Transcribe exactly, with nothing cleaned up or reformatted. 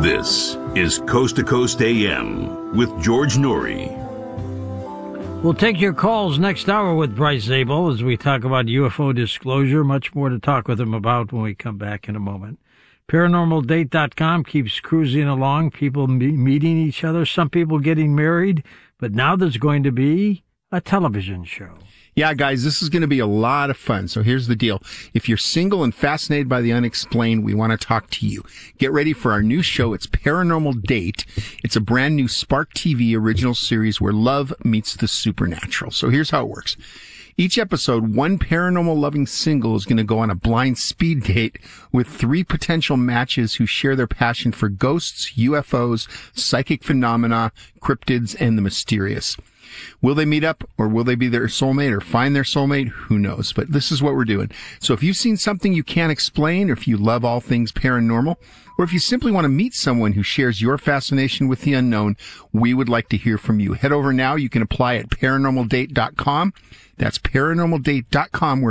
This is Coast to Coast A M with George Noory. We'll take your calls next hour with Bryce Zabel as we talk about U F O disclosure. Much more to talk with him about when we come back in a moment. paranormal date dot com keeps cruising along, people me- meeting each other, some people getting married, but now there's going to be a television show. Yeah, guys, this is going to be a lot of fun. So here's the deal. If you're single and fascinated by the unexplained, we want to talk to you. Get ready for our new show. It's Paranormal Date. It's a brand new Spark T V original series where love meets the supernatural. So here's how it works. Each episode, one paranormal-loving single is going to go on a blind speed date with three potential matches who share their passion for ghosts, U F Os, psychic phenomena, cryptids, and the mysterious. Will they meet up, or will they be their soulmate, or find their soulmate? Who knows? But this is what we're doing. So if you've seen something you can't explain, or if you love all things paranormal, or if you simply want to meet someone who shares your fascination with the unknown, we would like to hear from you. Head over now. You can apply at paranormal date dot com. That's paranormal date dot com, where